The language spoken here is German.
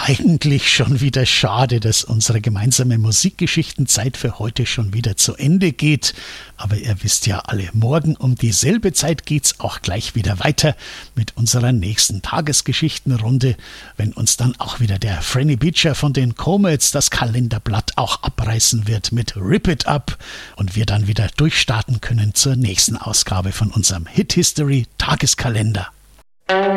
eigentlich schon wieder schade, dass unsere gemeinsame Musikgeschichtenzeit für heute schon wieder zu Ende geht. Aber ihr wisst ja alle, morgen um dieselbe Zeit geht's auch gleich wieder weiter mit unserer nächsten Tagesgeschichtenrunde, wenn uns dann auch wieder der Franny Beecher von den Comets das Kalenderblatt auch abreißen wird mit Rip It Up und wir dann wieder durchstarten können zur nächsten Ausgabe von unserem Hit History Tageskalender.